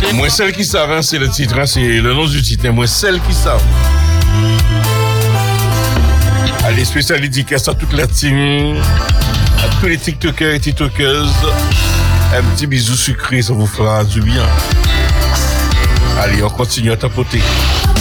Moi, celles qui savent, hein, c'est le titre, hein, c'est le nom du titre. Hein, moi, celles qui savent. Allez, spécial dédicace à toute la team, à tous les TikTokers et TikTokeuses. Un petit bisou sucré, ça vous fera du bien. Allez, on continue à tapoter.